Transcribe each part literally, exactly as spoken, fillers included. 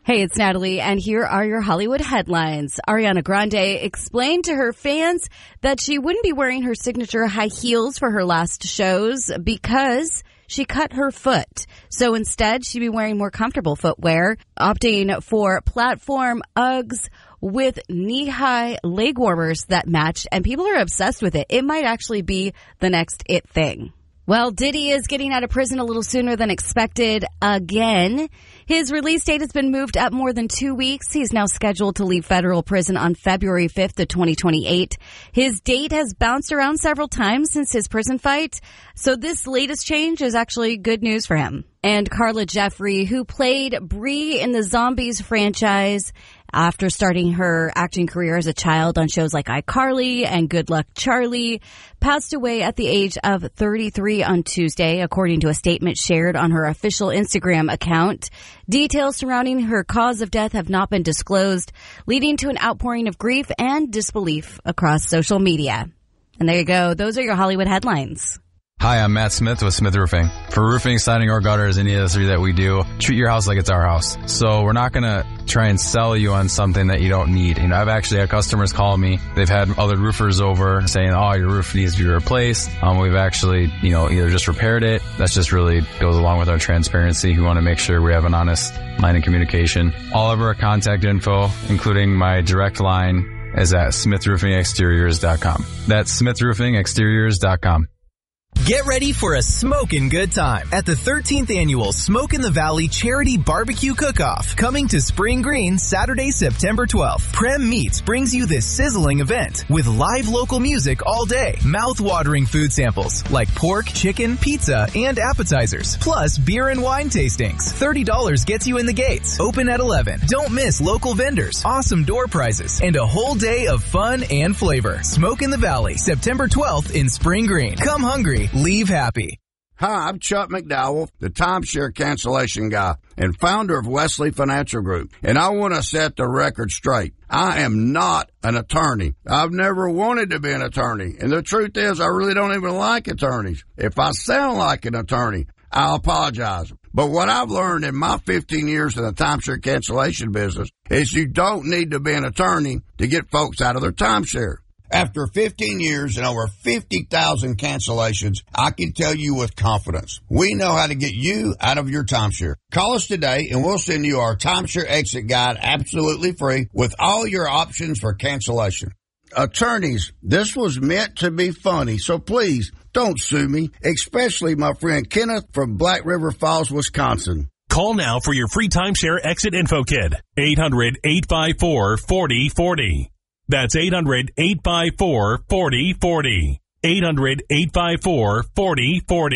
Hey, it's Natalie, and here are your Hollywood headlines. Ariana Grande explained to her fans that she wouldn't be wearing her signature high heels for her last shows because she cut her foot. So instead, she'd be wearing more comfortable footwear, opting for platform Uggs with knee-high leg warmers that match, and people are obsessed with it. It might actually be the next it thing. Well, Diddy is getting out of prison a little sooner than expected again. His release date has been moved up more than two weeks. He's now scheduled to leave federal prison on February fifth of twenty twenty-eight. His date has bounced around several times since his prison fight, so this latest change is actually good news for him. And Carla Jeffrey, who played Bree in the Zombies franchise after starting her acting career as a child on shows like iCarly and Good Luck Charlie, passed away at the age of thirty-three on Tuesday, according to a statement shared on her official Instagram account. Details surrounding her cause of death have not been disclosed, leading to an outpouring of grief and disbelief across social media. And there you go. Those are your Hollywood headlines. Hi, I'm Matt Smith with Smith Roofing. For roofing, siding, or gutters, any of the three that we do, treat your house like it's our house. So we're not going to try and sell you on something that you don't need. You know, I've actually had customers call me. They've had other roofers over saying, oh, your roof needs to be replaced. Um, we've actually, you know, either just repaired it. That's just really goes along with our transparency. We want to make sure we have an honest line of communication. All of our contact info, including my direct line, is at smith roofing exteriors dot com. That's smith roofing exteriors dot com. Get ready for a smokin' good time at the thirteenth Annual Smoke in the Valley Charity Barbecue Cook-Off, coming to Spring Green Saturday, September twelfth. Prem Meats brings you this sizzling event with live local music all day, mouth-watering food samples like pork, chicken, pizza, and appetizers, plus beer and wine tastings. thirty dollars gets you in the gates. Open at eleven. Don't miss local vendors, awesome door prizes, and a whole day of fun and flavor. Smoke in the Valley, September twelfth in Spring Green. Come hungry. Leave happy. Hi, I'm Chuck McDowell, the timeshare cancellation guy and founder of Wesley Financial Group. And I want to set the record straight. I am not an attorney. I've never wanted to be an attorney. And the truth is, I really don't even like attorneys. If I sound like an attorney, I apologize. But what I've learned in my fifteen years in the timeshare cancellation business is you don't need to be an attorney to get folks out of their timeshare. After fifteen years and over fifty thousand cancellations, I can tell you with confidence, we know how to get you out of your timeshare. Call us today and we'll send you our timeshare exit guide absolutely free with all your options for cancellation. Attorneys, this was meant to be funny, so please don't sue me, especially my friend Kenneth from Black River Falls, Wisconsin. Call now for your free timeshare exit info kit. eight hundred, eight five four, four oh four oh. That's eight hundred, eight five four, four oh four oh. eight hundred, eight five four, four oh four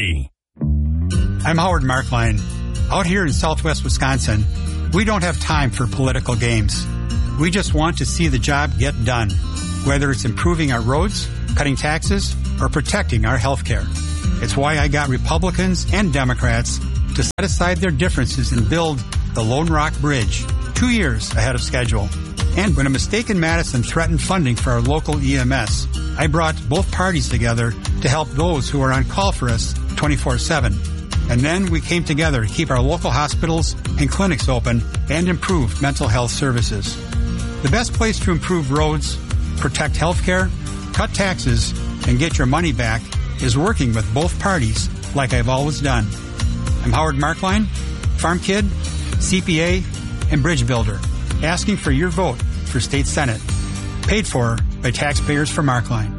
oh. I'm Howard Markline. Out here in southwest Wisconsin, we don't have time for political games. We just want to see the job get done, whether it's improving our roads, cutting taxes, or protecting our health care. It's why I got Republicans and Democrats to set aside their differences and build the Lone Rock Bridge, two years ahead of schedule. And when a mistake in Madison threatened funding for our local E M S, I brought both parties together to help those who are on call for us twenty-four seven. And then we came together to keep our local hospitals and clinics open and improve mental health services. The best place to improve roads, protect health care, cut taxes, and get your money back is working with both parties like I've always done. I'm Howard Markline, farm kid, C P A, and bridge builder, asking for your vote for state senate, paid for by taxpayers for Markline.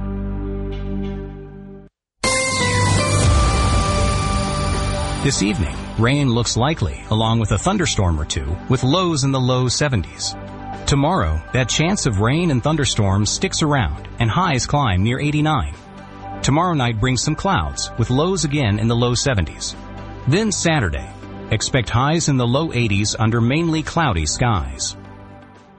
This evening, rain looks likely, along with a thunderstorm or two, with lows in the low seventies. Tomorrow, that chance of rain and thunderstorms sticks around, and highs climb near eighty-nine. Tomorrow night brings some clouds, with lows again in the low seventies. Then Saturday, expect highs in the low eighties under mainly cloudy skies.